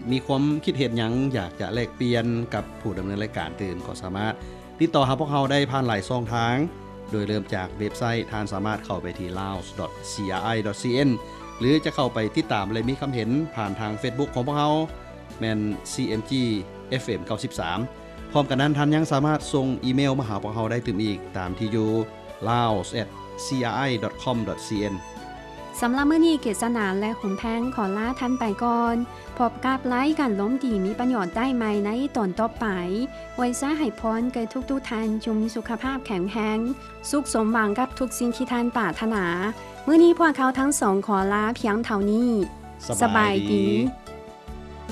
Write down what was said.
มีความคิดเห็นหยังอยากจะแลกเปลี่ยนกับผู้ดำเนินรายการตื่นก็สามารถติดต่อหาพวกเราได้ผ่านหลายช่องทางโดยเริ่มจากเว็บไซต์ท่านสามารถเข้าไปที่ laos.cri.cn หรือจะเข้าไปติดตามและมีคำเห็นผ่านทาง Facebook ของพวกเราแม่น CMG FM 93พร้อมกันนั้นท่านยังสามารถส่งอีเมลมาหาพวกเราได้ตื่มอีกตามที่อยู่ laos@cri.com.cn สำหรับมื้อนี้เกษณาและขุนแพงขอลาท่านไปก่อนพบกับรายการล้มดีมีประโยชน์ได้ใหม่ในตอนต่อไปไว้ซะให้พรแก่ทุกท่านจงมีสุขภาพแข็งแรงสุขสมหวังกับทุกสิ่งที่ท่านปรารถนามื้อนี้พวกเขาทั้งสองขอลาเพียงเท่านี้สบายดี